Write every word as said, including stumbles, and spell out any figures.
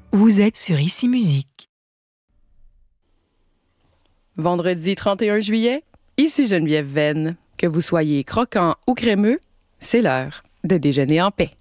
Vous êtes sur Ici Musique. Vendredi trente et un juillet, ici Geneviève Venn. Que vous soyez croquant ou crémeux, c'est l'heure de déjeuner en paix.